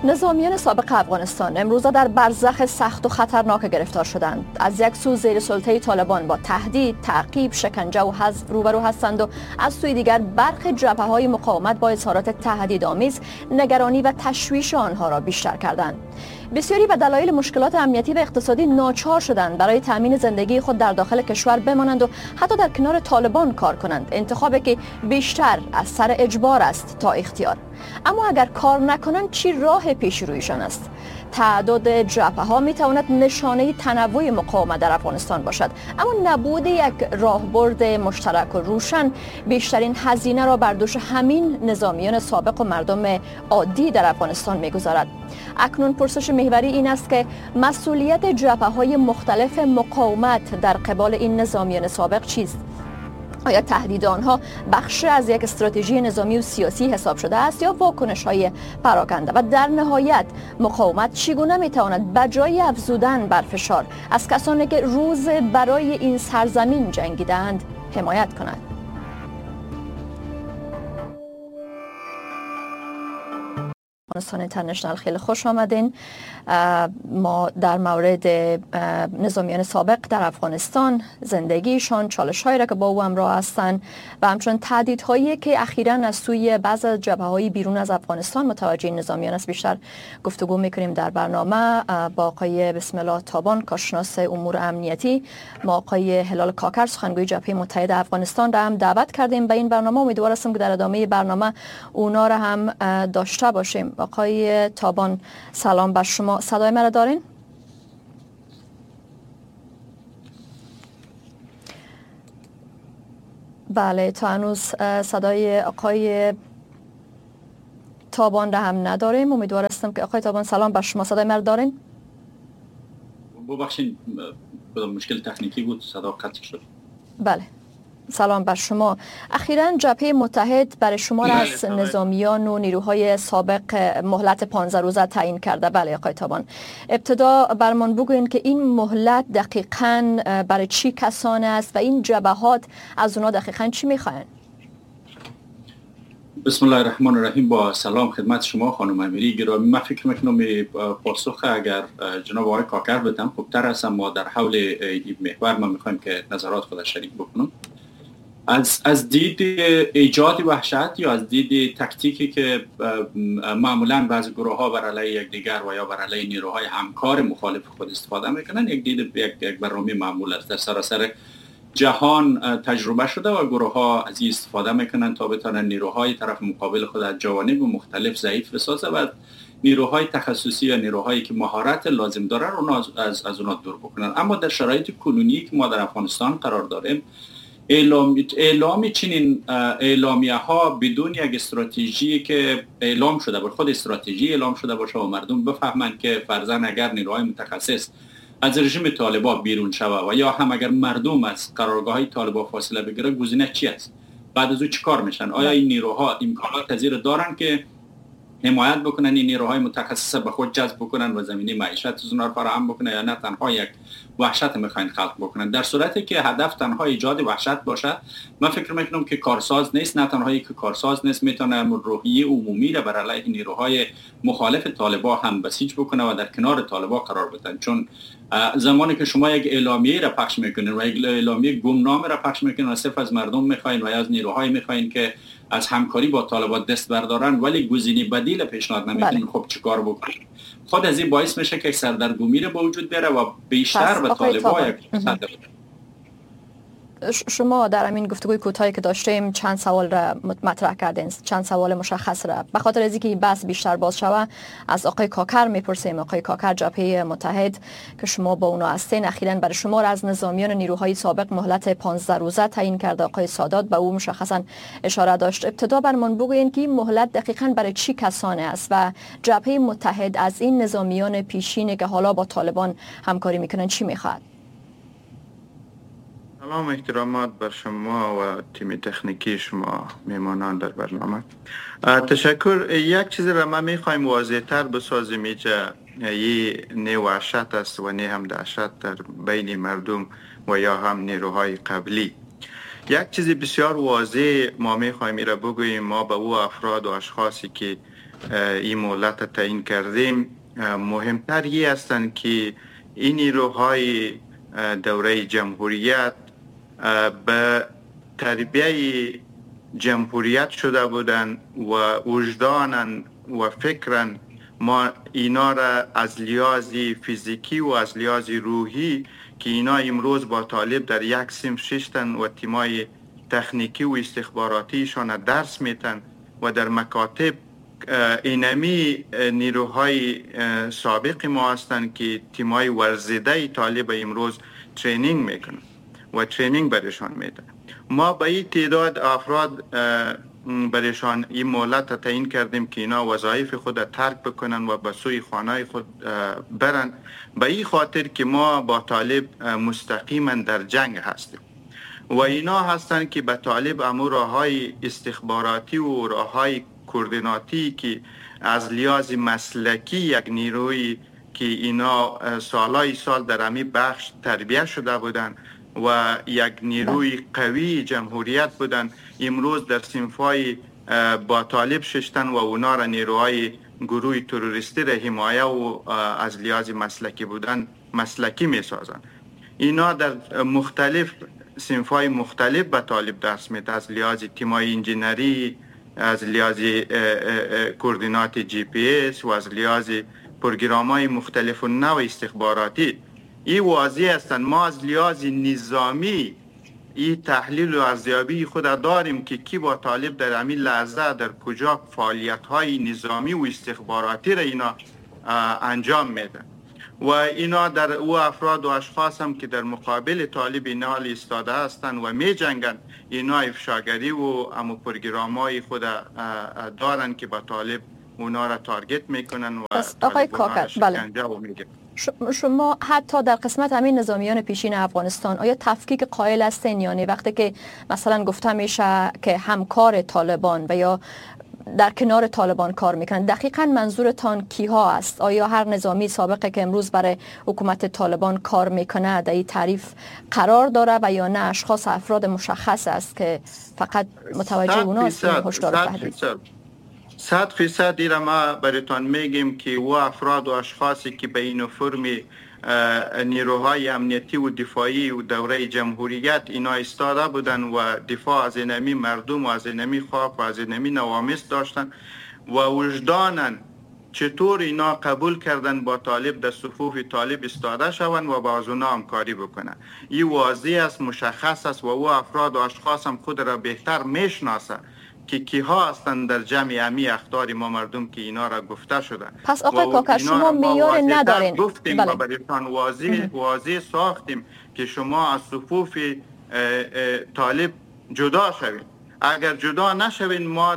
نظامیان سابق افغانستان امروزه در برزخ سخت و خطرناک گرفتار شدند. از یک سو زیر سلطه طالبان با تهدید، تعقیب، شکنجه و حذف روبرو هستند و از سوی دیگر برخی جبهه‌های مقاومت با اظهارات تهدیدآمیز نگرانی و تشویش آنها را بیشتر کردند. بسیاری به دلایل مشکلات امنیتی و اقتصادی ناچار شدند برای تامین زندگی خود در داخل کشور بمانند و حتی در کنار طالبان کار کنند، انتخابی که بیشتر از سر اجبار است تا اختیار. اما اگر کار نکنند چی راه پیش رویشان است؟ تعداد جبهه‌ها میتواند نشانه تنوع مقاومت در افغانستان باشد، اما نبود یک راهبرد مشترک و روشن بیشترین هزینه را بر دوش همین نظامیان سابق و مردم عادی در افغانستان میگذارد. اکنون پرسش محوری این است که مسئولیت جبهه‌های مختلف مقاومت در قبال این نظامیان سابق چیست؟ آیا تهدید آنها بخش از یک استراتژی نظامی و سیاسی حساب شده است یا واکنش‌های پراکنده؟ و در نهایت مقاومت چگونه می‌تواند بجای افزودن بر فشار از کسانی که روز برای این سرزمین جنگیدند حمایت کند؟ افغانستان اینترنشنال خیلی خوش آمدین. ما در مورد نظامیان سابق در افغانستان، زندگیشان، چالش‌هایی را که با او همراه هستند و همچنین تهدیدهایی که اخیراً از سوی بعض از جبهه‌های بیرون از افغانستان متوجه نظامیان است بیشتر گفتگو می‌کنیم در برنامه با آقای بسم الله تابان، کارشناس امور امنیتی. ما آقای هلال کاکر، سخنگوی جبهه متحد افغانستان را هم دعوت کردیم به این برنامه. امیدوار هستم که در ادامه برنامه اونا را هم داشته باشیم. آقای تابان سلام بر شما. صدای مرا دارین؟ بله، تا هنوز صدای آقای تابان را هم نداریم. امیدوار هستم که آقای تابان سلام بر شما. صدای مرا دارین؟ ببخشید مشکل تکنیکی بود، صدا قطع شد. بله، سلام بر شما. اخیراً جبهه متحد برای شما را از نظامیان و نیروهای سابق مهلت 15 روزه تعیین کرده. بله آقای تابان، ابتدا برمان بگوین که این مهلت دقیقاً برای چی کسان است و این جبهات از اونا دقیقاً چی میخواین؟ بسم الله الرحمن الرحیم. با سلام خدمت شما خانم امیری گرامی. من فکر میکنم پاسخ اگر جناب آقای کاکر بدم خوبتر است، اما در حول این محور من میخوایم که نظرات خود شریک بکنم. از دید ایجاد وحشت یا از دید تکتیکی که معمولا بعضی گروه ها بر علیه یکدیگر و یا بر علیه نیروهای همکار مخالف خود استفاده میکنن، یک برنامه معمول است. در سراسر جهان تجربه شده و گروه ها از این استفاده میکنن تا بتونن نیروهای طرف مقابل خود از جوانب مختلف ضعیف بسازه و نیروهای تخصصی یا نیروهایی که مهارت لازم دارن از اونا دور بکنن. اما در شرایط کنونی که ما در افغانستان قرار داریم، اعلام چنین اعلامیه ها بدون یک استراتژی که اعلام شده باشه، خود استراتژی اعلام شده باشه و مردم بفهمند که فرضاً اگر نیروهای متخصص از رژیم طالبان بیرون شود و یا هم اگر مردم از قرارگاه های طالبان فاصله بگیره، گزینه چی است؟ بعد از او چیکار میشن؟ آیا این نیروها امکانات پذیر دارن که حمایت بکنن، این نیروهای متخصص به خود جذب بکنن و زمینه معیشت از اونها رو فراهم بکنن، یا نه تنها یک وحشت میخواین خلق بکنن؟ در صورتی که هدف تنها ایجاد وحشت باشه، من فکر میکنم که کارساز نیست. نه تنهایی که کارساز نیست، میتونه روحیه عمومی را بر علیه نیروهای مخالف طالبان هم بسیج بکنه و در کنار طالبان قرار بدن. چون زمانی که شما یک اعلامیه را پخش میکنین و یک اعلامیه گمنامه را پخش میکنین و صرف از مردم میخواین و یا از نیروهای میخواین که از همکاری با طالبان دست بردارن ولی گزینه بدیل پیشنهاد نمیکنین، خب چیکار بکنین؟ خود از این باعث میشه که سردرگمی را به وجود بیاره و بیشتر به طالبان یک شما در همین گفتگوی کوتاهی که داشتیم چند سوال را مطرح کردین، چند سوال مشخص را. به خاطر از اینکه این بحث بیشتر باز شود از آقای کاکر میپرسیم. آقای کاکر، جبهه متحد که شما با اونا هستین، اخیراً برای شما را از نظامیان نیروهای سابق مهلت 15 روزه تعیین کرده. آقای سادات به او مشخصاً اشاره داشت. ابتدا برمان بگوین که این مهلت دقیقاً برای چی کسانه است و جبهه متحد از این نظامیان پیشین که حالا با طالبان همکاری میکنن چی میخواد؟ سلام، احترامات بر شما و تیم تکنیکی شما، میمانان در برنامه. تشکر. یک چیز را ما میخوایم واضح تر بسازیم که یه نه وحشت است و نه هم دهشت در بین مردم و یا هم نیروهای قبلی. یک چیز بسیار واضح ما میخوایم را بگوییم، ما به او افراد و اشخاصی که این مهلت تعیین کردیم مهمتر یه هستند که این نیروهای دوره جمهوریت به تربیه جمهوریت شده بودن و وجدانن و فکرن ما اینا را از لحاظ فیزیکی و از لحاظ روحی که اینا امروز با طالب در یک صنف ششتن و تیمای تکنیکی و استخباراتیشان درس میتن و در مکاتب اینمی نیروهای سابق ما هستند که تیمای ورزیده طالب امروز ترینینگ میکنن و ترینینگ برشان میدن. ما به این تعداد افراد برشان این مهلت تعیین کردیم که اینا وظایف خود ترک بکنن و به سوی خانه خود برن، به این خاطر که ما با طالب مستقیما در جنگ هستیم و اینا هستند که به طالب امور راههای استخباراتی و راههای کوردیناتی که از لحاظ مسلکی یک نیروی که اینا سالهای سال در همی بخش تربیه شده بودن و یک نیروی قوی جمهوریت بودن، امروز در صنفای با طالب ششتن و اونا را نیروهای گروه تروریستی را حمایه و از لحاظ مسلکی بودن مسلکی می سازن. اینا در مختلف صنفای مختلف به طالب درس میده، از لحاظ تیمای انجینری، از لحاظ کوردینات جی پی اس و از لحاظ پروگرام‌های مختلف و نوع استخباراتی. این واضح هستند. ما از لحاظ نظامی این تحلیل و ارزیابی خود داریم که کی با طالب در همین لحظه در کجا فعالیت‌های نظامی و استخباراتی را اینا انجام میده و اینا در او افراد و اشخاص هم که در مقابل طالب اینا ایستاده هستند و می جنگن، اینا افشاگری و امو پروگرام‌های خود دارن که با طالب اونا را تارگت میکنن و آقای کاکر، بله. شما حتی در قسمت همین نظامیان پیشین افغانستان آیا تفکیک قائل هستین یا نه؟ وقتی که مثلا گفته میشه که همکار طالبان و یا در کنار طالبان کار میکنن، دقیقاً منظورتان کیها است؟ آیا هر نظامی سابقه که امروز برای حکومت طالبان کار میکنه در این تعریف قرار داره و یا نه اشخاص افراد مشخص است که فقط متوجه اوناست این هشدار و تهدید؟ 100% ایره ما براتون میگیم که او افراد و اشخاصی که به این فرم نیروهای امنیتی و دفاعی و دوره جمهوریت اینا ایستاده بودن و دفاع از اینمی مردم و از اینمی خاک و از اینمی نوامس داشتن و وجدانن چطور اینا قبول کردن با طالب در صفوف طالب استاده شون و با از اونا همکاری بکنن. این واضح است، مشخص است و او افراد و اشخاص هم خود را بهتر میشناسه که کیها هستند در جمع امی اخطار ما مردم که اینا را گفته شده. پس آقای کاکر شما میار ندارین؟ گفتیم و برایتان واضح ساختیم که شما از صفوف طالب جدا شوید. اگر جدا نشوین ما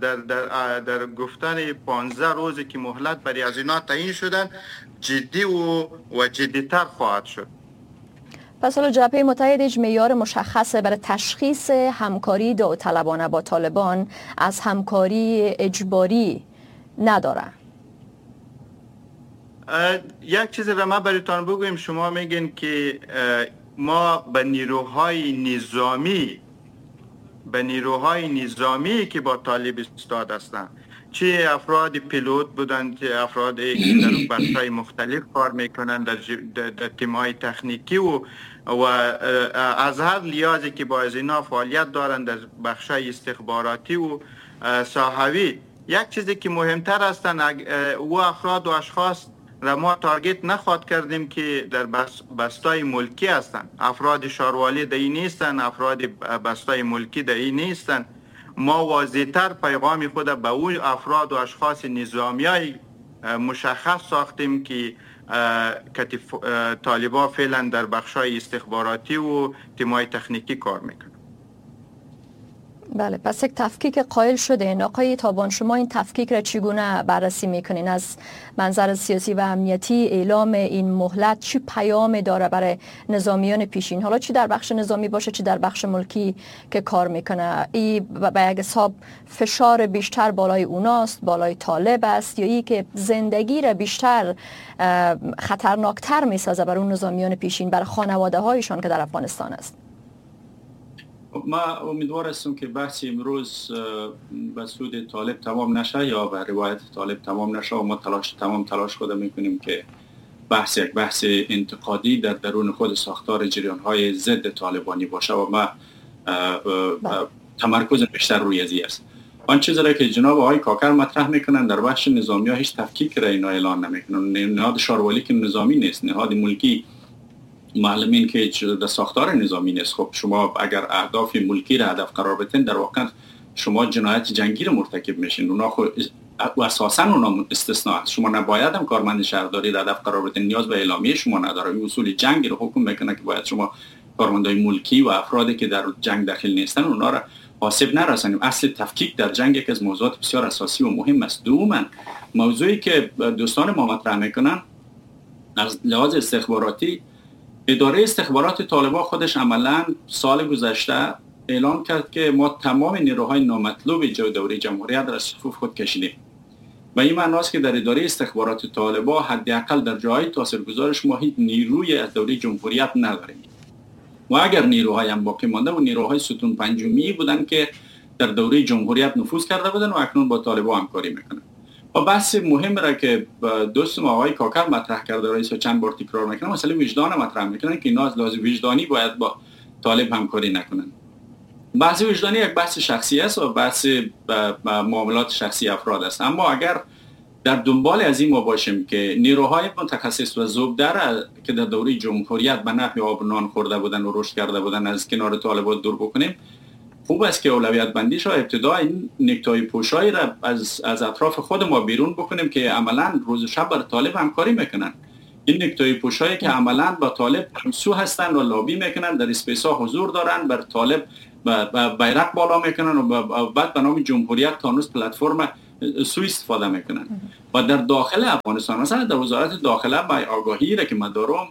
در گفتن 15 روزی که مهلت برای از اینا تعیین شدن جدی و جدیتر خواهد شد. پس حالا جبهه متحد هیچ معیار مشخص برای تشخیص همکاری داوطلبانه با طالبان از همکاری اجباری نداره؟ یک چیز را ما برایتان بگویم. شما میگین که ما به نیروهای نظامی که با طالب استاد هستند، چه افراد پیلوت بودن، چه افرادی که در بخش‌های مختلف کار میکنن در تیم‌های تکنیکی و از هر لحاظی که با از اینا فعالیت دارن در بخش‌های استخباراتی و صحوی. یک چیزی که مهمتر هستن او افراد و اشخاص را ما تارگت نخواد کردیم که در بستای ملکی هستن. افراد شاروالی دایی نیستن، افراد بستای ملکی دایی نیستن. ما واضح‌تر پیغام خود به اون افراد و اشخاص نظامیای مشخص ساختیم که طالبا فعلا در بخشای استخباراتی و تیم‌های تکنیکی کار میکنن. بله، پس یک تفکیک قائل شده. آقای تابان، شما این تفکیک را چگونه بررسی میکنین؟ از منظر سیاسی و امنیتی اعلام این مهلت چی پیام داره برای نظامیان پیشین، حالا چی در بخش نظامی باشه چی در بخش ملکی که کار میکنه؟ این به یک حساب فشار بیشتر بالای اوناست، بالای طالب است، یا ای که زندگی را بیشتر خطرناکتر میسازه برای اون نظامیان پیشین، برای خانواده هایشان که در افغانستان است؟ ما امیدوار هستم که بحث امروز به سود طالب تمام نشه یا به روایت طالب تمام نشه و ما تلاش خود میکنیم که یک بحث انتقادی در درون خود ساختار جریان‌های ضد طالبانی باشه و ما تمرکز بیشتر روی ازی است. آن چیزی را که جناب آقای کاکر مطرح میکنن در بخش نظامی ها هیچ تفکیک را اینا اعلان نمیکنن. نهاد شارولی که نظامی نیست، نهاد ملکی معلومین که در ساختار نظامی نیست. خب شما اگر اهداف ملکی را هدف قرار بدین در واقع شما جنایت جنگی را مرتکب میشین. اونا خود و اساساً اونا استثناء است. شما نباید هم کارمند شهرداری را هدف قرار بدین، نیاز به اعلامیه شما نداره. این اصول جنگ رو حکم میکنه که باید شما کارمندای ملکی و افرادی که در جنگ داخل نیستن اونا را حاسب نرسانیم. اصل تفکیک در جنگ یکی از موضوعات بسیار اساسی و مهم است. دوما موضوعی که دوستان ما مطرح میکنن از لحاظ استخباراتی، اداره استخبارات طالبان خودش عملا سال گذشته اعلان کرد که ما تمام نیروهای نامطلوب دوره جمهوریت را از صفوف خود کشیدیم. و این معنی است که در اداره استخبارات طالبان حداقل در جای تاثیرگذارش ما هیچ نیروی از دوره جمهوریت نداریم. و اگر نیروهای هم باقی مانده و نیروهای ستون پنجمی بودن که در دوره جمهوریت نفوذ کرده بودن و اکنون با طالبان همکاری میکنن. و بحث مهم را که دوست ما آقای کاکر مطرح کرده رئیس چند بار تکرار میکنن، مسئله وجدان مطرح میکنن که اینا از لحاظ وجدانی باید با طالب همکاری نکنن. بحث وجدانی یک بحث شخصی است و بحث معاملات شخصی افراد است. اما اگر در دنبال از این ما باشیم که نیروهای متخصص و زبدر که در دوره جمهوریت به نحو آب نان خورده بودن و رشد کرده بودن از کنار طالبان دور بکنیم، خوب است که اولویت بندیش و ابتدا این نکتای پوشایی را از اطراف خود ما بیرون بکنیم که عملا روز و شب بر طالب همکاری میکنن. این نکتای پوشایی که عملا با طالب همسو هستن و لابی میکنن، در اسپیس ها حضور دارن، بر طالب بیرق بالا میکنن و بعد به نام جمهوریت تانوس پلتفرم سوء استفاده میکنن. و در داخل افغانستان مثلا در وزارت داخله با آگاهی را که من دارم،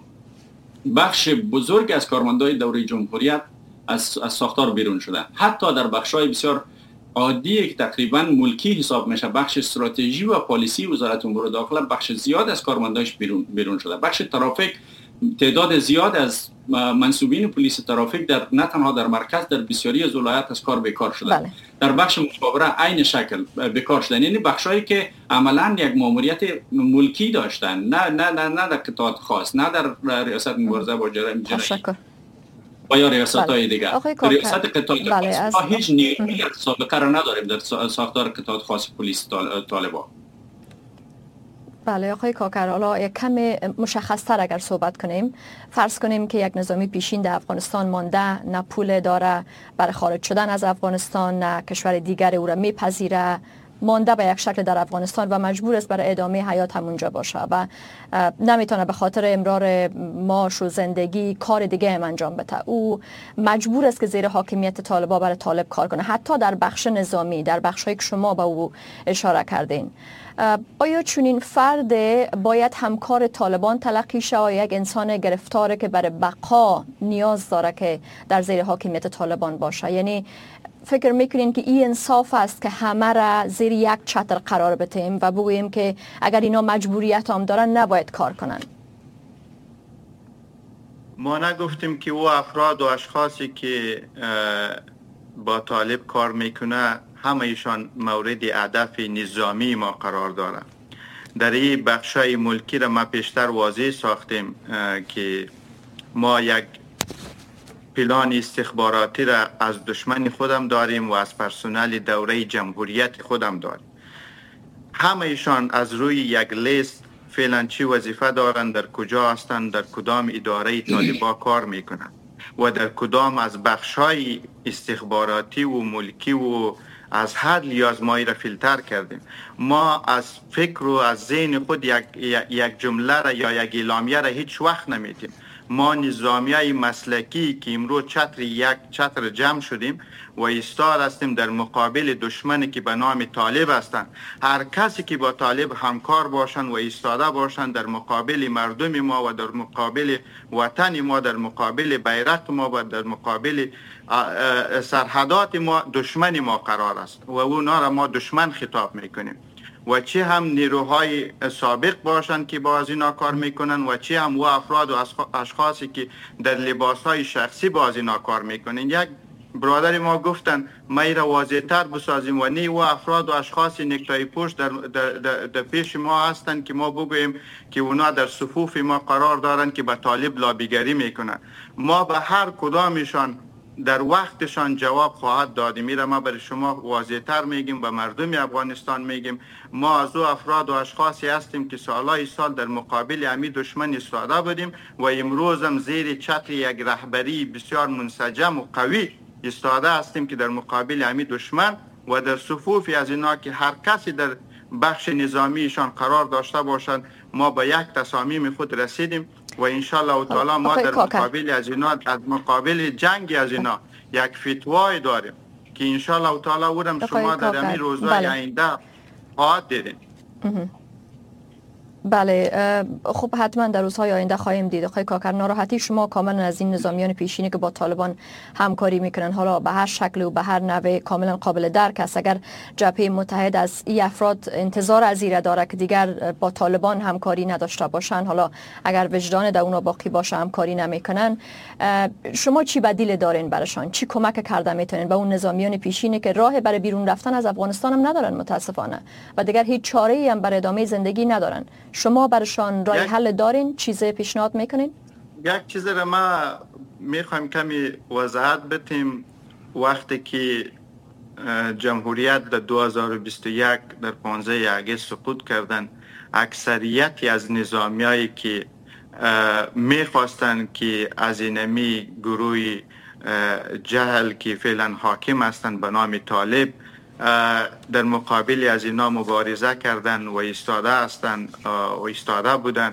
بخش بزرگ از کارمندای دوره جمهوریت از ساختار بیرون شدن. حتی در بخش‌های بسیار عادی که تقریبا ملکی حساب میشه، بخش استراتژی و پالیسی وزارت امور داخله، بخش زیاد از کارمنداش بیرون شده. بخش ترافیک، تعداد زیاد از منصوبین پلیس ترافیک در نه تنها در مرکز، در بسیاری از ولایات از کار بیکار شدن. بله. در بخش مخابره عین شکل بیکار شدن. یعنی بخشایی که عملاً یک ماموریت ملکی داشتن، نه در قطاع خاص، نه در ریاست مبارزه با جرایم جنایی و یا ریاست‌های دیگر. ریاست قطاع خاص ما هیچ نیروی سابقه را نداریم در ساختار قطاع خاص پلیس طالبان. بله آقای کاکر، حالا یک کم مشخص‌تر اگر صحبت کنیم، فرض کنیم که یک نظامی پیشین در افغانستان مانده، نه پول داره برای خارج شدن از افغانستان، نه کشور دیگر او را میپذیره، مانده به یک شکل در افغانستان و مجبور است برای ادامه حیات همونجا باشه و نمیتونه به خاطر امرار معاش و زندگی کار دیگه هم انجام بده. او مجبور است که زیر حاکمیت طالبان برای طالب کار کنه، حتی در بخش نظامی، در بخشایی که شما به او اشاره کردین. آیا چنین فرد باید همکار طالبان تلقی شه یا یک انسان گرفتاره که برای بقا نیاز داره که در زیر حاکمیت طالبان باشه؟ یعنی فکر میکنین که این انصاف است که همه را زیر یک چتر قرار بدیم و بگوییم که اگر اینا مجبوریت هم دارن نباید کار کنن؟ ما نگفتیم که او افراد و اشخاصی که با طالب کار میکنه همه ایشان مورد هدف نظامی ما قرار داره. در این بخشای ملکی را ما پیشتر واضح ساختیم که ما یک پلان استخباراتی را از دشمن خودم داریم و از پرسنل دوره جمهوریت خودم داریم. همه ایشان از روی یک لیست فعلا چی وظیفه دارند، در کجا هستند، در کدام اداره طالبان کار میکنند و در کدام از بخشای استخباراتی و ملکی و از هر لیاز مایی را فیلتر کردیم. ما از فکر و از ذهن خود یک جمله را یا یک اعلامیه را هیچ وقت نمیدیم. ما نظامیای مسلکی که امروز یک چتر جمع شدیم و ایستاد هستیم در مقابل دشمنی که به نام طالب هستند. هر کسی که با طالب همکار باشند و ایستاده باشند در مقابل مردم ما و در مقابل وطن ما، در مقابل بیرق ما و در مقابل سرحدات ما، دشمن ما قرار است و اونا را ما دشمن خطاب میکنیم. و چه هم نیروهای سابق باشند که باز اینا کار میکنن و چه هم و افراد و اشخاصی که در لباسهای شخصی باز اینا کار میکنن. یک برادر ما گفتن ما ای را واضح‌تر بسازیم و نی و افراد و اشخاص نکتای پوش در پیش ما هستند که ما بگوییم که اونا در صفوف ما قرار دارند که به طالب لابیگری میکنن. ما به هر کدامشان در وقتشان جواب خواهد داد. میره ما برای شما واضح‌تر میگیم، به مردم افغانستان میگیم ما از او افراد و اشخاصی هستیم که سالهای سال در مقابل امی دشمن ایستاده بودیم و امروز هم زیر چتر یک رهبری بسیار منسجم و قوی ایستاده هستیم که در مقابل امی دشمن و در صفوف از اینا که هر کسی در بخش نظامیشان قرار داشته باشند ما به یک تصامیم خود رسیدیم و انشالله تعالی ما در مقابل از اینا، از مقابل جنگ از اینا یک فتوای داریم که انشالله تعالی اونم شما در همین روزهای آینده خواهد دیدین. بله خب حتما در روزهای آینده خواهیم دید. آقای کاکر، ناراحتی شما کاملا از این نظامیان پیشینی که با طالبان همکاری میکنن حالا به هر شکل و به هر نوع کاملا قابل درک است. اگر جبهه متحد از این افراد انتظار از این داره که دیگر با طالبان همکاری نداشته باشن، حالا اگر وجدان در اونا باقی باشه همکاری نمیکنن، شما چی بدیل دارین براشان؟ چی کمک کرده میتونین به اون نظامیان پیشینی که راه برای بیرون رفتن از افغانستان هم ندارن متاسفانه و دیگر هیچ چاره‌ای هم برای ادامه زندگی ندارن؟ شما برشان راه حل دارین؟ چیزی پیشنهاد میکنین؟ یک چیز را ما میخوایم کمی وضاحت بدیم. وقتی که جمهوریت در 2021 در 15 آگوست سقوط کردن، اکثریتی از نظامیایی که میخواستن که از اینمی گروه جهل که فعلا حاکم هستند به نام طالب در مقابل از اینا مبارزه کردن و ایستاده هستند و ایستاده بودن،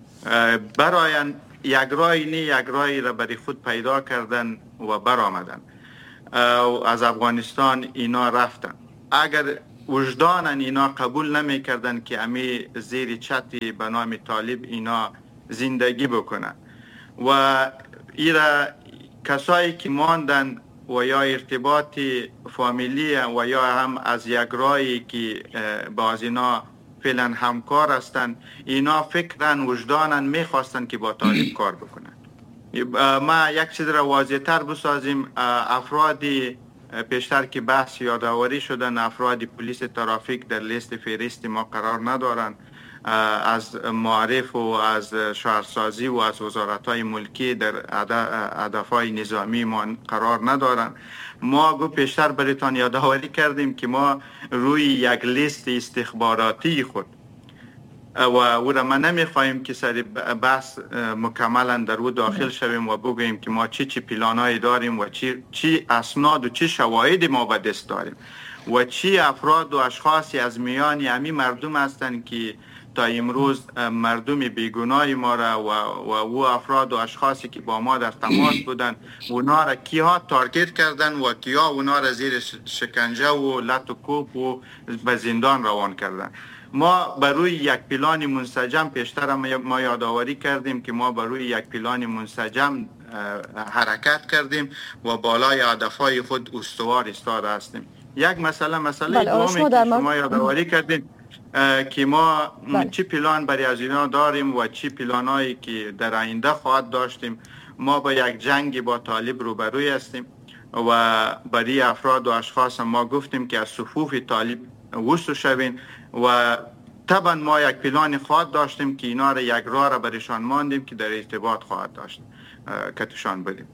برای یک رای نه یک رای را برای خود پیدا کردن و برآمدن و از افغانستان اینا رفتن. اگر وجدان اینا قبول نمی کردن که امی زیر چتری به نام طالب اینا زندگی بکنن و ایرا کسایی که ماندن و یا ارتباط فامیلی و یا هم از یک رایی که باز اینا فعلا همکار هستن، اینا فکرن وجدانن میخواستن که با طالب کار بکنن. ما یک چیز را واضح تر بسازیم. افرادی پیشتر که بحث یادآوری شدن، افراد پلیس ترافیک در لیست فهرست ما قرار ندارن، از معارف و از شهرسازی و از وزارت‌های ملکی در هدف‌های نظامی ما قرار ندارن. ما گو پیشتر برایتان یادآوری کردیم که ما روی یک لیست استخباراتی خود و او را ما نمیخواهیم که سر بحث مکملا در او داخل شویم و بگوییم که ما چی پلانایی داریم و چی اسناد و چی شواهد ما به دست داریم و چی افراد و اشخاصی از میان همین مردم هستند که تا امروز مردم بیگناه ما را و او افراد و اشخاصی که با ما در تماس بودن اونا را کیها تارگت کردن و کیها اونا را زیر شکنجه و لط و کوب و به زندان روان کردن. ما بر روی یک پلان منسجم پیشتر ما یادآوری کردیم که ما بر روی یک پلان منسجم حرکت کردیم و بالای هدفهای خود استوار ایستاده هستیم. یک مسئله دومی که شما یادآوری کردیم که ما چی پلان برای از اینا داریم و چی پلانایی که در آینده خواهد داشتیم. ما با یک جنگ با طالب روبروی هستیم و برای افراد و اشخاص ما گفتیم که از صفوف طالب وصل شوین و طبعا ما یک پلان خواهد داشتیم که اینا را یک راه را برایشان ماندیم که در ارتباط خواهد داشت کتشان بدیم.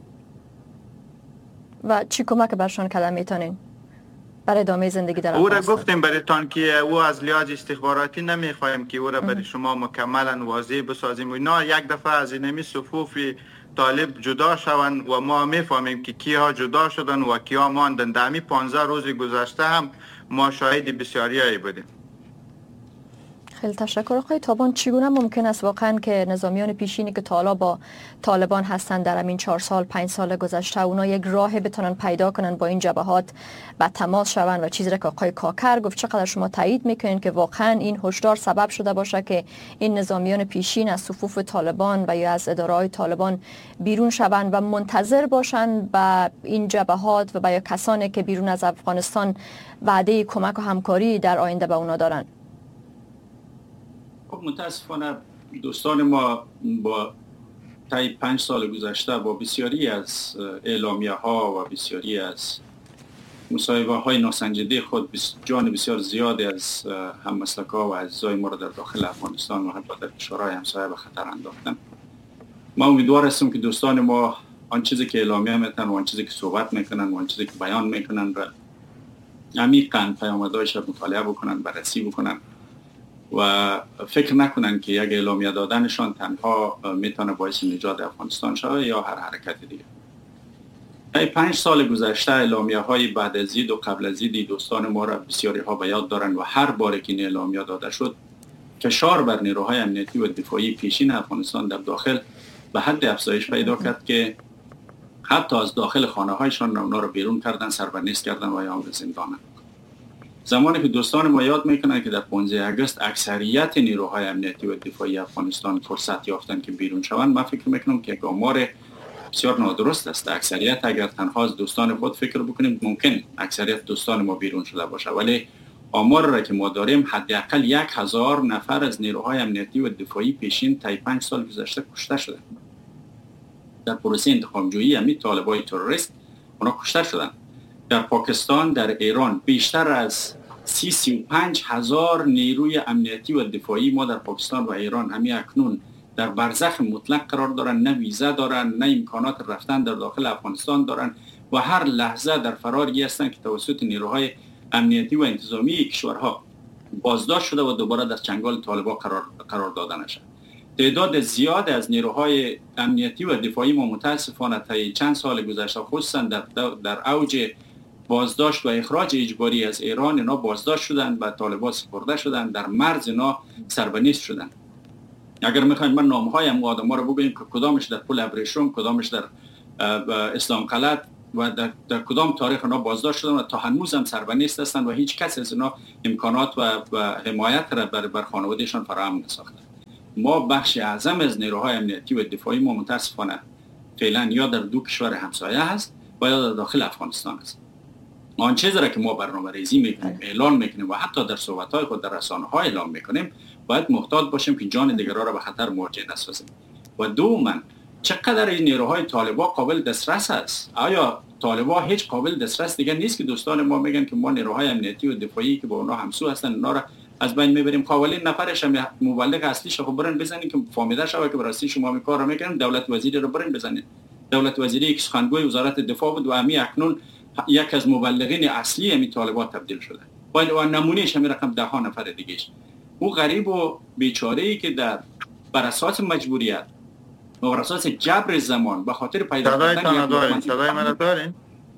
و چی کمک برشان کردن میتونین برای ادامه زندگی در افغانستان؟ او را گفتیم برایتان که او از لحاظ استخباراتی نمیخوایم که او را برای شما مکملا واضح بسازیم. اینا یک دفعه از اینمی صفوف طالب جدا شوند و ما میفهمیم که کیها جدا شدن و کیها ماندن. در همین 15 روز گذشته هم ما شاهد بسیاریایی بودیم. خیلی تشکر. آقای تابان، چگونه ممکن است واقعا که نظامیان پیشینی که تا حالا با طالبان هستند در همین 4 سال 5 سال گذشته اونا یک راه بتونن پیدا کنن با این جبهات با تماس شوند و چیزی را که آقای کاکر گفت چقدر شما تایید میکنین که واقعا این هشدار سبب شده باشه که این نظامیان پیشین از صفوف طالبان و یا از اداره‌های طالبان بیرون شوند و منتظر باشند به این جبهات و با کسانی که بیرون از افغانستان وعده کمک و همکاری در آینده به اونا دارن؟ متاسفانه دوستان ما با طی 5 سال گذشته با بسیاری از اعلامیه ها و بسیاری از مصاحبه های ناسنجیده خود جان بسیار زیادی از هممسلک‌ها و اعضای ما را در داخل افغانستان و حتی در کشورهای همسایه به خطر انداختند. ما امیدوار هستیم که دوستان ما آن چیزی که اعلامیه میکنن و آن چیزی که صحبت میکنن و آن چیزی که بیان میکنن را عمیقاً پیامدهایش را مطالعه بکنن، بررسی بکنن و فکر نکنن که یک اعلامیه دادنشان تنها میتونه باعث نجات افغانستان شود یا هر حرکت دیگه. در 5 سال گذشته اعلامیه های بعد از عید و قبل از عید دوستان ما را بسیاری ها به یاد دارند و هر باری که این اعلامیه داده شد فشار بر نیروهای امنیتی و دفاعی پیشین افغانستان در داخل به حد افزایش پیدا کرد که حتی از داخل خانه هایشان اونا را بیرون کردن، سربنیست کردن و یا زندان. زمانی که دوستان ما یاد میکنن که در 15 اگست اکثریت نیروهای امنیتی و دفاعی افغانستان فرصت یافتن که بیرون شوند، من فکر میکنم که آمار بسیار نادرست است. اکثریت اگر تنها از دوستان خود فکر بکنیم ممکن اکثریت دوستان ما بیرون شده باشه، ولی آمار را که ما داریم حداقل 1000 نفر از نیروهای امنیتی و دفاعی پیشین طی 5 سال گذشته کشته شدند. در پروسه انتقام‌جویی همین طالبای تروریست اونا کشته شدند. در پاکستان، در ایران بیشتر از 35 هزار نیروی امنیتی و دفاعی ما در پاکستان و ایران همین اکنون در برزخ مطلق قرار دارن، نه ویزا دارن، نه امکانات رفتن در داخل افغانستان دارن و هر لحظه در فراری هستن که توسط نیروهای امنیتی و انتظامی کشورها بازداشت شده و دوباره در چنگال طالبان قرار داده نشد. تعداد زیاد از نیروهای امنیتی و دفاعی ما متاسفانه طی چند سال گذشته خصوصا در اوج بازداشت و اخراج اجباری از ایران اینا بازداشت شدند و طالبان سپرده شدند، در مرز اینا سربنیست شدند. اگر میخواین من نامهای هم آدم‌ها رو بگویم که کدامش در پل ابریشم، کدامش در اسلام قلعت و در کدام تاریخ اینا بازداشت شدن و تا هنوز هم سربنیست هستند و هیچ کس از اینا امکانات و حمایت را بر خانوادهشان فراهم نساخته. ما بخش اعظم از نیروهای امنیتی و دفاعی ما متاسفانه فعلا یا در دو کشور همسایه هست و یا در داخل افغانستان است. آن چیزی را که ما برنامه‌ریزی میکنیم، اعلان میکنیم و حتی در صحبت‌های خود در رسانه‌ها اعلام میکنیم، باید محتاط باشیم که جان دیگران را به خطر مواجه نسازیم. و دوما چقدر این نیروهای طالبان قابل دسترس است؟ آیا طالبان هیچ قابل دسترس دیگه نیست که دوستان ما میگن که ما نیروهای امنیتی و دفاعی که با اونا همسو هستن اونا را از بین میبریم؟ قاولین نفرش هم مبلغ اصلیش خب برن بزنین که فهمیده شوه که برای شما می کار رو میکنن. دولت وزیری رو برن بزنین. دولت وزیری که سخنگوی وزارت دفاع بود و امی اکنون یک از مبلغین اصلی امی طالبان تبدیل شده و نمونهش همین رقم 10 نفر دیگه است. او غریب و بیچاره‌ای که بر اساس مجبوریت و بر اساس جبر زمان به خاطر پیدا کردن صدای من دارین؟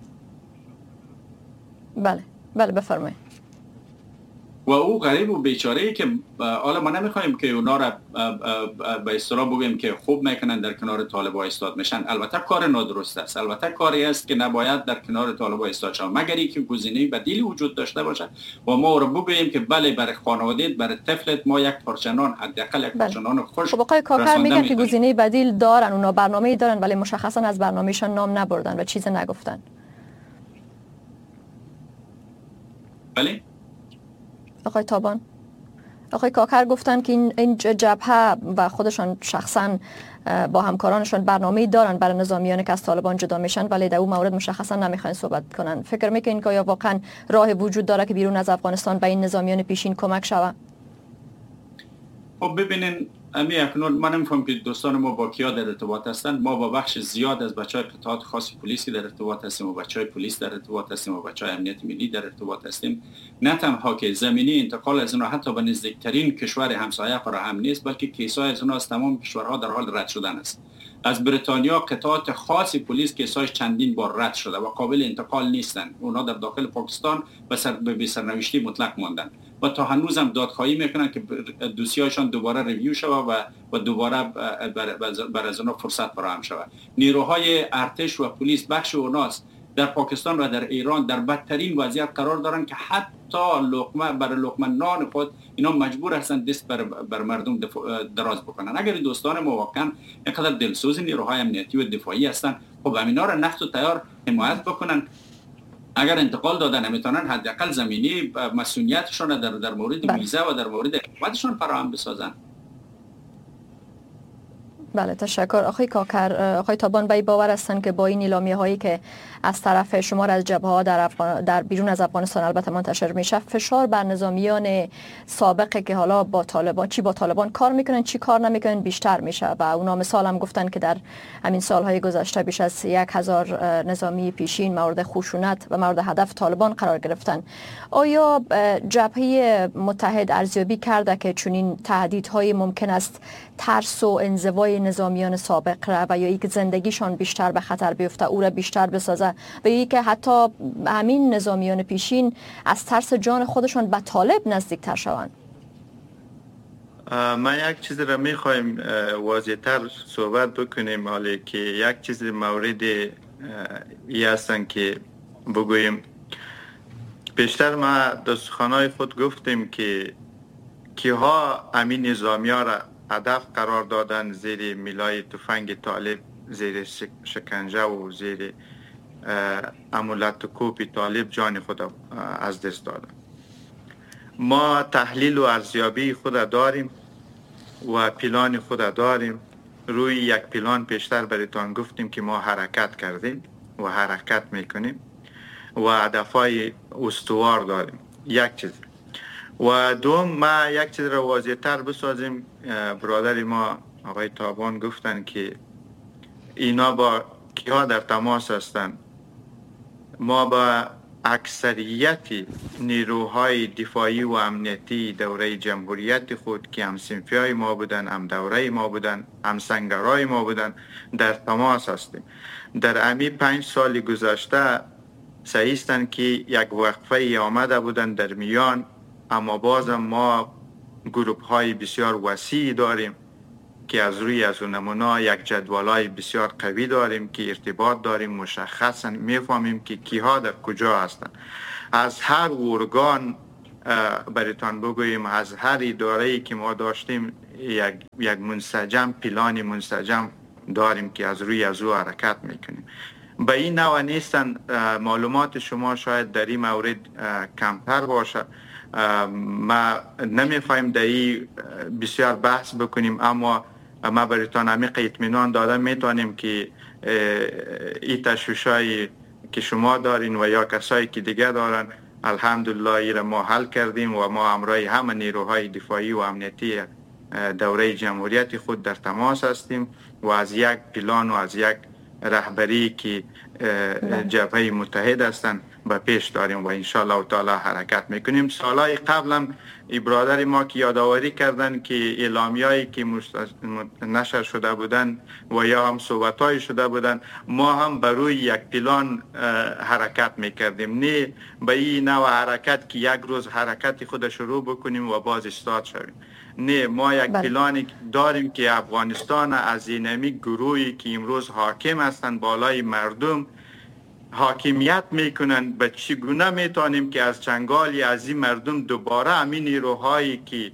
بله بفرمایید. و او غریب و بیچاره‌ای که حالا ما نمیخوایم که اونا را به اصطلاح بگیم که خوب میکنن در کنار طالبان ایستاد میشن. البته کار نادرست است، البته کاری است که نباید در کنار طالبان ایستاد شود مگر اینکه گزینه بدیلی وجود داشته باشد و ما رو بگیم که بله برای خانواده‌ات، برای طفلت ما یک پارچه نان، حداقل یک پارچه نان خوش. خب آقای کاکر میگن که گزینه بدیل دارن، اونا برنامه‌ای دارن ولی مشخصا از برنامه‌شان نام نبردن و چیزی نگفتن. بله آقای تابان، آقای کاکر گفتن که این جبهه و خودشان شخصا با همکارانشان برنامه‌ای دارن برای نظامیانی که از طالبان جدا میشن ولی در اون مورد مشخصا نمیخواین صحبت کنن. فکر میکنین که آیا واقعا راه وجود داره که بیرون از افغانستان به این نظامیان پیشین کمک شود؟ خب ببینین امی اکنون من نمی‌فهمم که دوستان ما با کیا در ارتباط هستند. ما با بخش زیاد از بچهای قطعات خاص پلیسی در ارتباط هستیم و بچهای پلیس در ارتباط هستیم و بچهای امنیت ملی در ارتباط هستیم. نه تنها که زمینی انتقال از اونها حتی به نزدیکترین کشور همسایه فراهم نیست، بلکه کیسای از اونها از تمام کشورها در حال رد شدن است. از بریتانیا قطعات خاص پلیس کیساش چندین بار رد شده و قابل انتقال نیستند. اونها در داخل پاکستان به سرنوشتی مطلق ماندن و تا هنوز هم دادخواهی میکنن که دوسیه‌شان دوباره ریویو شود و دوباره بر از اونها فرصت فراهم شود. نیروهای ارتش و پلیس بخش اوناست در پاکستان و در ایران در بدترین وضعیت قرار دارن که حتی لقمه نان خود اینا مجبور هستند دست بر مردم دراز بکنن. اگر دوستان ما واقعا اینقدر دلسوز نیروهای امنیتی و دفاعی هستن، خب همینا را نقد و تیار حمایت بکنن. اگر انتقال دادن نمیتونن حداقل زمینی مسئولیتشون در مورد ویزا و در مورد اقامتشون فراهم بسازن. بله تشکر. آقای کاکر، آقای تابان به باور هستند که با این اعلامیه هایی که از طرف شمار از جبهه ها در بیرون از افغانستان البته منتشر میشه، فشار بر نظامیان سابقه که حالا با طالبان کار میکنن چی کار نمیکنن بیشتر میشه و اونا مثال هم گفتن که در همین سالهای گذشته بیش از 1000 نظامی پیشین مورد خشونت و مورد هدف طالبان قرار گرفتن. آیا جبهه متحد ارزیابی کرده که چنین تهدیدهای ممکن است ترس و انزوای نظامیان سابق را و یا اینکه زندگیشان بیشتر به خطر بیفته او را بیشتر بسازه و یا اینکه حتی همین نظامیان پیشین از ترس جان خودشان به طالب نزدیکتر شوند؟ ما یک چیز را میخوایم واضح‌تر صحبت بکنیم، حالی که یک چیز مورد ای هستن که بگوییم. بیشتر ما در سخنهای خود گفتیم که کیها همین نظامیان را هدف قرار دادن، زیر میلای تفنگ طالب، زیر شکنجه و زیر عمولت و کوپ طالب جان خود از دست دادن. ما تحلیل و ارزیابی خود داریم و پلان خود داریم. روی یک پلان پیشتر برایتان گفتیم که ما حرکت کردیم و حرکت میکنیم و هدفهای استوار داریم. یک چیز و دوم، ما یک چیز را واضح تر بسازیم. برادر ما آقای تابان گفتن که اینا با کیا در تماس هستند. ما با اکثریت نیروهای دفاعی و امنیتی دوره جمهوریت خود که هم صنفیای ما بودن، هم دوره ما بودن، هم سنگرای ما بودن در تماس هستیم. در امی 5 سال گذشته سعیستن که یک وقفه آمده بودن در میان، اما بازم ما گروپ های بسیار وسیع داریم که از روی از اون نمونه یک جدولای بسیار قوی داریم که ارتباط داریم، مشخصا میفهمیم که کیها در کجا هستن. از هر ارگان برایتان بگوییم، از هر اداره‌ای که ما داشتیم یک منسجم، پلان منسجم داریم که از روی از او حرکت میکنیم. به این نوع نیستن. معلومات شما شاید در این مورد کمتر باشه. ما نمیخوایم در این بسیار بحث بکنیم، اما ما برایتان عمیق اطمینان دادن میتونیم که این تشویشایی که شما دارین و یا کسایی که دیگه دارن، الحمدلله ای را ما حل کردیم و ما همراه همه نیروهای دفاعی و امنیتی دوره جمهوریت خود در تماس هستیم و از یک پلان و از یک رهبری که جبهه متحد هستند به پیش داریم و انشاءالله تعالی حرکت میکنیم. سالهای قبلا برادر ما که یادآوری کردن که اعلامیه‌ای که نشر شده بودن و یا هم صحبت‌های شده بودن، ما هم بر روی یک پلان حرکت میکردیم، نه به این نوع حرکت که یک روز حرکت خود شروع بکنیم و باز استاد شویم. نه، ما یک پلانی داریم که افغانستان از اینمی گروهی که امروز حاکم هستند بالای مردم حاکمیت میکنن، به چگونه میتونیم که از چنگالی از این مردم دوباره همین نیروهایی که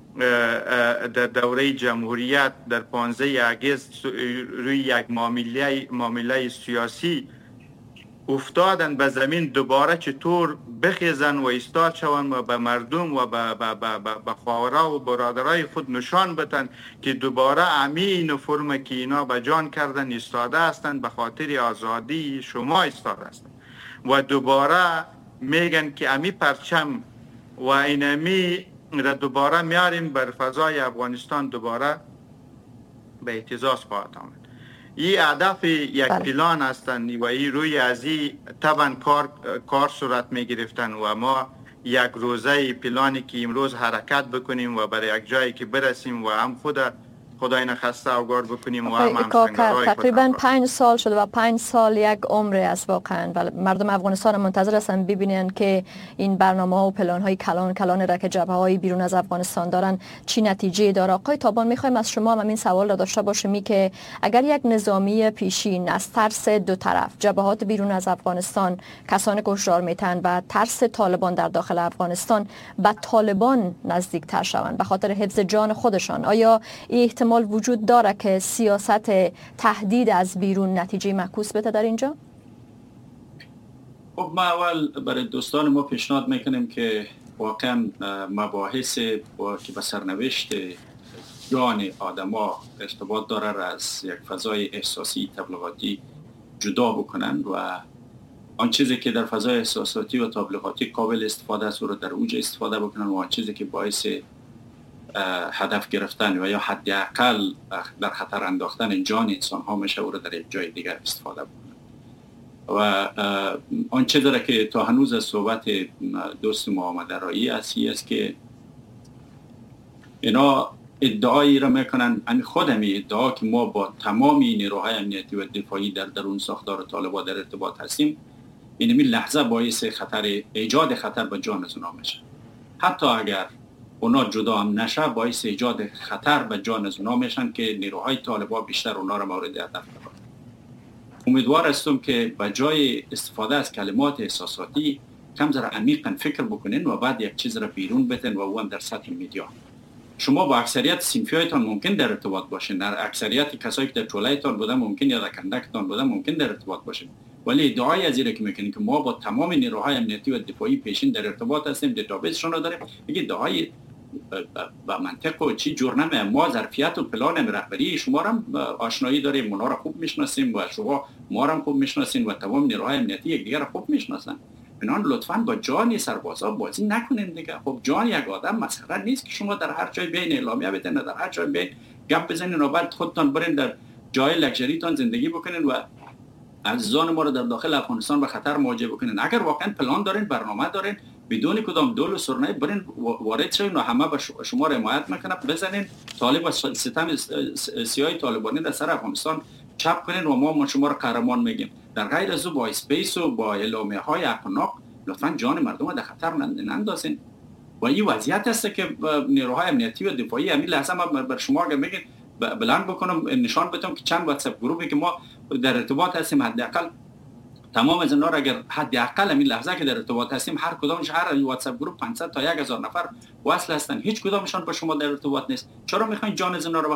در دوره جمهوریت در 15 اگست روی یک معامله سیاسی افتادن به زمین، دوباره چطور بخیزن و ایستاد شوند و به مردم و به خواهرها و برادرای خود نشان بدن که دوباره همین فرم که اینا به جان کردن ایستاده هستند، به خاطر آزادی شما ایستاده هستند و دوباره میگن که امی پرچم و اینمی را دوباره میاریم بر فضای افغانستان، دوباره به اهتزاز خواهد آمد. این هدف یک پلان هستند و این روی از این طبعا کار صورت می گرفتن و ما یک روزه پلانی که امروز حرکت بکنیم و برای یک جایی که برسیم و هم خدای نخسته اوگار بکنیم و هم تقریبا 5 سال شده و 5 سال یک عمر است واقعا و مردم افغانستان منتظر هستن ببینن که این برنامه ها و پلان های کلان را که جبهه های بیرون از افغانستان دارن چی نتیجه داره. آقای تابان، میخوایم از شما همین سوال را داشته باشیم که اگر یک نظامی پیشین از ترس دو طرف، جبهات بیرون از افغانستان، کسانی که هشدار میتن و ترس طالبان در داخل افغانستان به طالبان نزدیک تر شوند به خاطر حفظ جان خودشان، آیا این احتمال وجود داره که سیاست تهدید از بیرون نتیجه معکوس بده در اینجا؟ خب ما اول برای دوستان ما پیشنهاد میکنیم که واقعا مباحث که به سرنوشت جان آدما ارتباط داره از یک فضای احساسی تبلیغاتی جدا بکنن و آن چیزی که در فضای احساساتی و تبلیغاتی قابل استفاده است رو در اوج استفاده بکنن و آن چیزی که باعث هدف گرفتن و یا حداقل در خطر انداختن جان انسان ها میشه رو در یک جای دیگر استفاده بکنن. و آن چیزی که تا هنوز از صحبت دوست ما آمده رایی است که اینا ادعایی را میکنن، خودمی ادعا که ما با تمامی نیروهای امنیتی و دفاعی در درون ساختار طالبان در ارتباط هستیم، این لحظه باعث ایجاد خطر به جان از اونا میشه. حتی اگر اونا جدا هم نشه باعث ایجاد خطر به جان از اونا میشن که نیروهای طالبان بیشتر اونا را مورد هدف قرار. امیدوار هستم که به جای استفاده از کلمات احساساتی کم ذره عمیقاً فکر بکنین و بعد یک چیز را بیرون بتن و او هم در سطح میدیا. شما با اکثریت صنفیایتان ممکن در ارتباط باشین، در اکثریت کسایی که در ټولایتان بودن ممکن یا در کندکتان بودن ممکن در ارتباط باشین، ولی ادعای از اینه که میکنین که ما با تمام نیروهای امنیتی و دفاعی پیشین در ارتباط هستیم، دیتابیسشون رو داریم، میگه ادعای با منطق و چی جور نمیه. ما ظرفیت و پلان رهبری شما هم آشنایی داریم، اونا رو خوب میشناسیم و شما ما هم خوب میشناسین و تمام نیروهای امنیتی یکدیگر رو خوب میشناسن. بنان لطفاً با جان سربازا بازی نکنین دیگه. خب جان یک آدم مسخره نیست که شما در هر جای بین اعلامیه بدین، در هر جای بین گپ بزنین و بعد خودتان برین در جای لکژریتان زندگی بکنین و عزیزان ما رو در داخل افغانستان به خطر مواجه بکنین. اگر واقعا پلان دارین، برنامه دارین، بدون کدام دول و سرنای برین وارد شوین و همه به شما رو حمایت میکنه، بزنین طالب و ستم سیاسی طالبانی در سر افغانستان چپ کنین و ما شما رو قهرمان میگیم. در غیر از او با اسپیس و با اعلامیه های احمق لطفاً جان مردم رو در خطر نندازین. و این وضعیت است که نیروهای امنیتی و دفاعی همین لحظه ما بر شما اگر بگین بلند بکنم نشان بدم که چند واتساپ گروپی که ما در ارتباط هستیم، حداقل تمام از اینا را اگر حداقل همین لحظه که در ارتباط هستیم هر کدامش هر واتساپ گروپ 500 تا 1000 نفر وصل هستن، هیچ کدامشان با شما در ارتباط نیست. چرا میخواین جان از اینا رو